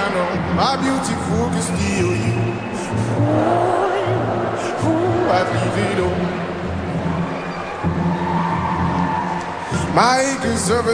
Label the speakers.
Speaker 1: know my beautiful can steal you. Ooh, I leave it all. My conservative